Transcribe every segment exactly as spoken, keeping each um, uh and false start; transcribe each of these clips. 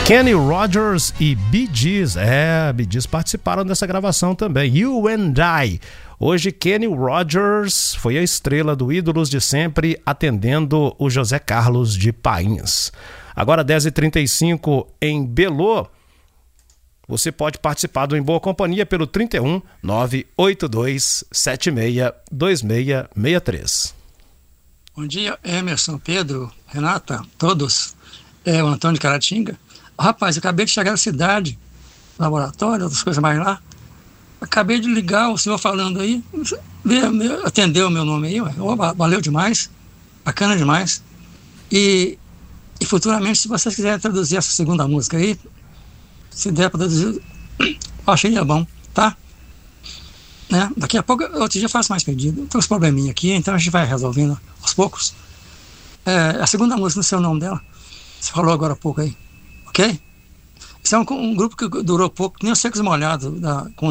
Kenny Rogers e Bee Gees, é, Bee Gees participaram dessa gravação também. You and I. Hoje Kenny Rogers foi a estrela do Ídolos de Sempre, atendendo o José Carlos de Pains. Agora dez e trinta e cinco em Belô. Você pode participar do Em Boa Companhia pelo trinta e um, nove oito dois sete seis dois seis seis três. Bom dia, Emerson, Pedro, Renata, todos. É o Antônio de Caratinga. Rapaz, eu acabei de chegar na cidade, laboratório, outras coisas mais lá. Acabei de ligar o senhor falando aí, atendeu o meu nome aí, valeu demais, bacana demais. E, e futuramente, se vocês quiserem traduzir essa segunda música aí, se der para traduzir, eu achei bom, tá? Né? Daqui a pouco, outro dia eu faço mais pedido. Tem uns probleminha aqui, então a gente vai resolvendo aos poucos. É, a segunda música, não sei o nome dela, você falou agora há pouco aí. Ok? Isso é um, um grupo que durou pouco, nem os Secos e Molhados, da, com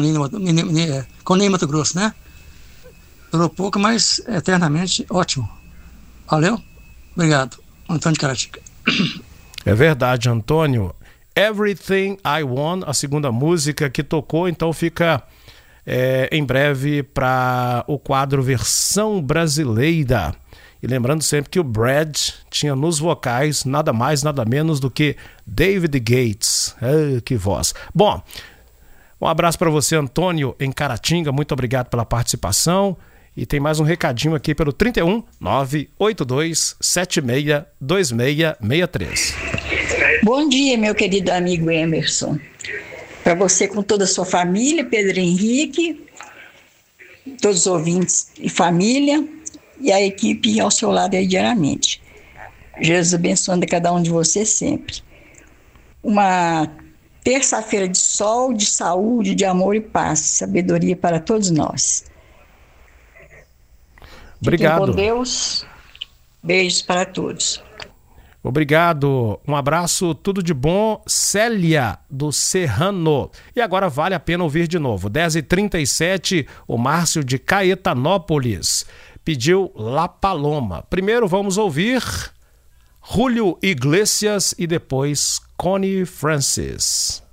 o Ney Mato Grosso, né? Durou pouco, mas eternamente ótimo. Valeu? Obrigado. Antônio de Caratinga. É verdade, Antônio. Everything I Want, a segunda música que tocou, então fica é, em breve para o quadro Versão Brasileira. E lembrando sempre que o Brad tinha nos vocais nada mais, nada menos do que David Gates. Ah, que voz. Bom, um abraço para você, Antônio, em Caratinga. Muito obrigado pela participação. E tem mais um recadinho aqui pelo trinta e um, nove oito dois sete seis dois seis seis três. Bom dia, meu querido amigo Emerson. Para você com toda a sua família, Pedro Henrique, todos os ouvintes e família, e a equipe ao seu lado aí diariamente. Jesus abençoando cada um de vocês sempre. Uma terça-feira de sol, de saúde, de amor e paz, sabedoria para todos nós. Obrigado. Fiquem com Deus. Beijos para todos. Obrigado, um abraço, tudo de bom, Célia do Serrano. E agora vale a pena ouvir de novo, dez e trinta e sete, o Márcio de Caetanópolis pediu La Paloma. Primeiro vamos ouvir Julio Iglesias e depois Connie Francis.